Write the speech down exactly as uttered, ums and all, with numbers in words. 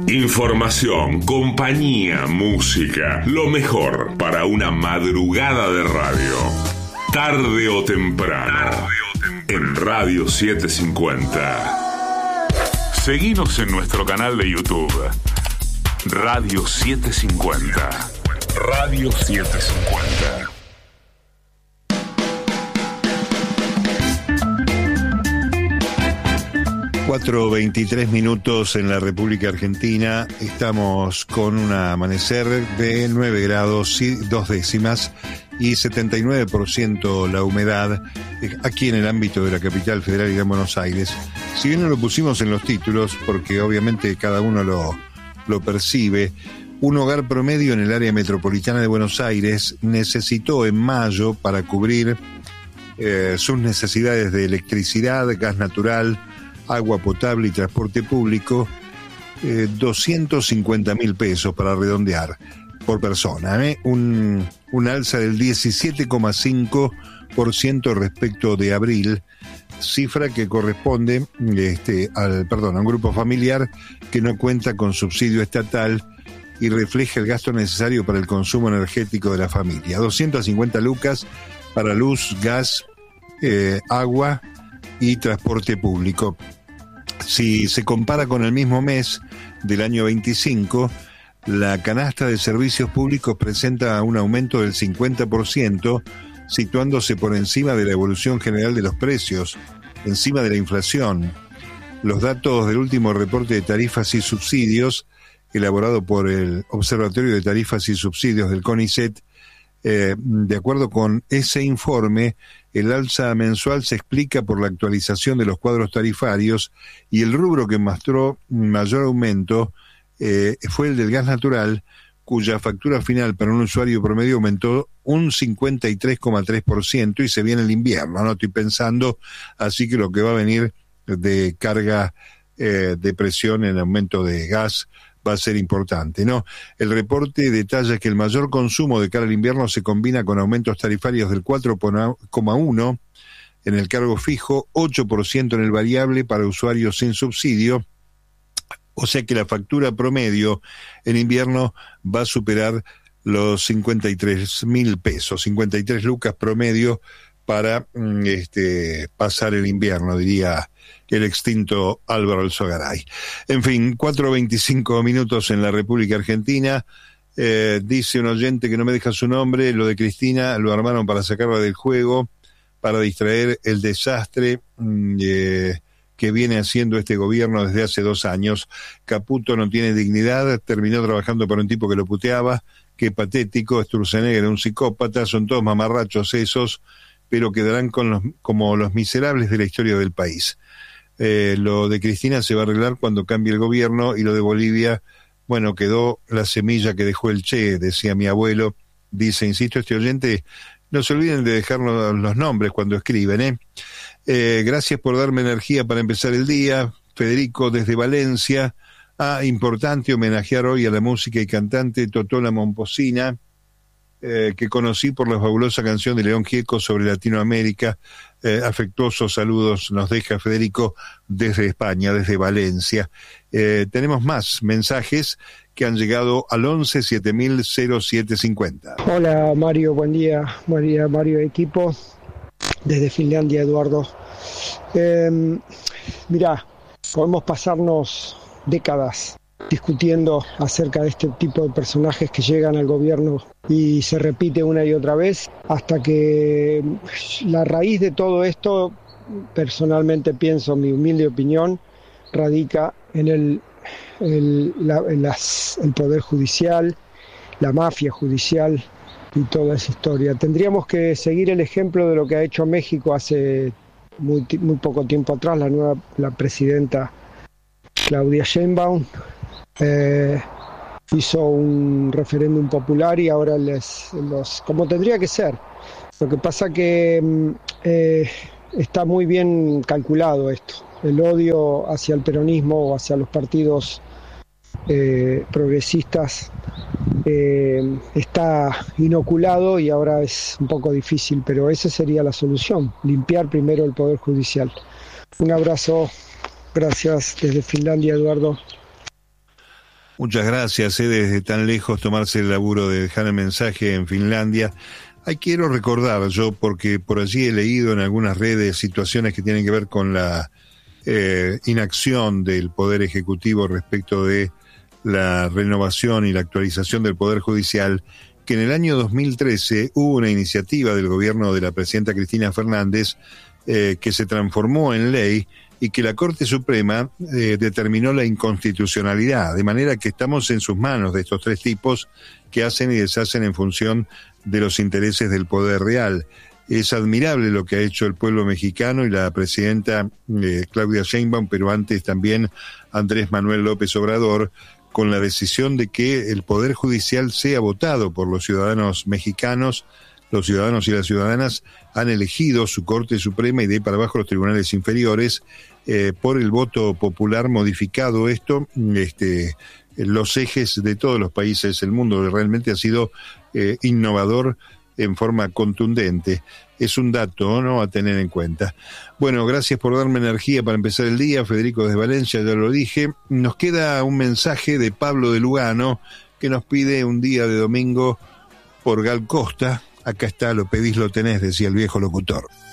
Información, compañía, música, lo mejor para una madrugada de radio. Tarde o temprano, Tarde o temprano. En Radio setecientos cincuenta. Seguinos en nuestro canal de YouTube, Radio setecientos cincuenta. Radio setecientos cincuenta. cuatro veintitrés minutos en la República Argentina. Estamos con un amanecer de nueve grados y dos décimas y setenta y nueve por ciento la humedad aquí en el ámbito de la capital federal y de Buenos Aires. Si bien no lo pusimos en los títulos, porque obviamente cada uno lo, lo percibe, un hogar promedio en el área metropolitana de Buenos Aires necesitó en mayo para cubrir eh, sus necesidades de electricidad, gas natural, agua potable y transporte público, eh, doscientos cincuenta mil pesos para redondear por persona, ¿eh? un, un alza del diecisiete coma cinco por ciento respecto de abril, cifra que corresponde este, al, perdón, a un grupo familiar que no cuenta con subsidio estatal y refleja el gasto necesario para el consumo energético de la familia. doscientas cincuenta lucas para luz, gas, eh, agua y transporte público. Si se compara con el mismo mes del año veinticinco, la canasta de servicios públicos presenta un aumento del cincuenta por ciento, situándose por encima de la evolución general de los precios, encima de la inflación. Los datos del último reporte de tarifas y subsidios, elaborado por el Observatorio de Tarifas y Subsidios del CONICET, eh, de acuerdo con ese informe, el alza mensual se explica por la actualización de los cuadros tarifarios y el rubro que mostró mayor aumento eh, fue el del gas natural, cuya factura final para un usuario promedio aumentó un cincuenta y tres coma tres por ciento y se viene el invierno, no estoy pensando, así que lo que va a venir de carga eh, de presión en aumento de gas va a ser importante, ¿no? El reporte detalla que el mayor consumo de cara al invierno se combina con aumentos tarifarios del cuatro coma uno por ciento en el cargo fijo, ocho por ciento en el variable para usuarios sin subsidio, o sea que la factura promedio en invierno va a superar los cincuenta y tres mil pesos, cincuenta y tres lucas promedio para este, pasar el invierno, diría el extinto Álvaro Alzogaray. En fin, cuatro veinticinco minutos en la República Argentina. Eh, dice un oyente que no me deja su nombre, lo de Cristina lo armaron para sacarla del juego, para distraer el desastre eh, que viene haciendo este gobierno desde hace dos años. Caputo no tiene dignidad, terminó trabajando para un tipo que lo puteaba, qué patético, Sturzenegger era un psicópata, son todos mamarrachos esos, pero quedarán con los, como los miserables de la historia del país. Eh, lo de Cristina se va a arreglar cuando cambie el gobierno, y lo de Bolivia, bueno, quedó la semilla que dejó el Che, decía mi abuelo. Dice, insisto, este oyente, no se olviden de dejarnos los nombres cuando escriben, ¿eh? Eh, gracias por darme energía para empezar el día. Federico desde Valencia. Ah, importante homenajear hoy a la música y cantante Totó la Momposina, Eh, que conocí por la fabulosa canción de León Gieco sobre Latinoamérica. Eh, afectuosos saludos nos deja Federico desde España, desde Valencia. Eh, tenemos más mensajes que han llegado al once siete mil cero siete cincuenta. Hola Mario, buen día. Buen día Mario, equipo. Desde Finlandia, Eduardo. Eh, mirá, podemos pasarnos décadas discutiendo acerca de este tipo de personajes que llegan al gobierno y se repite una y otra vez, hasta que la raíz de todo esto, personalmente pienso, mi humilde opinión, radica en el, el, la, en las, el poder judicial, la mafia judicial y toda esa historia. Tendríamos que seguir el ejemplo de lo que ha hecho México hace muy, muy poco tiempo atrás, la nueva la presidenta Claudia Sheinbaum. Eh, hizo un referéndum popular y ahora les, los, como tendría que ser. Lo que pasa que eh, está muy bien calculado esto. El odio hacia el peronismo o hacia los partidos eh, progresistas eh, está inoculado y ahora es un poco difícil, pero esa sería la solución, limpiar primero el Poder Judicial. Un abrazo, gracias desde Finlandia, Eduardo. Muchas gracias, eh, desde tan lejos tomarse el laburo de dejar el mensaje en Finlandia. Ahí quiero recordar yo, porque por allí he leído en algunas redes situaciones que tienen que ver con la eh, inacción del Poder Ejecutivo respecto de la renovación y la actualización del Poder Judicial, que en el año dos mil trece hubo una iniciativa del gobierno de la presidenta Cristina Fernández eh, que se transformó en ley y que la Corte Suprema eh, determinó la inconstitucionalidad, de manera que estamos en sus manos de estos tres tipos que hacen y deshacen en función de los intereses del poder real. Es admirable lo que ha hecho el pueblo mexicano y la presidenta eh, Claudia Sheinbaum, pero antes también Andrés Manuel López Obrador, con la decisión de que el Poder Judicial sea votado por los ciudadanos mexicanos. Los ciudadanos y las ciudadanas han elegido su Corte Suprema y de ahí para abajo los tribunales inferiores eh, por el voto popular modificado esto, este, los ejes de todos los países del mundo. Realmente ha sido eh, innovador en forma contundente. Es un dato, ¿no?, a tener en cuenta. Bueno, gracias por darme energía para empezar el día. Federico desde Valencia, ya lo dije. Nos queda un mensaje de Pablo de Lugano que nos pide un día de domingo por Gal Costa. Acá está, lo pedís, lo tenés, decía el viejo locutor.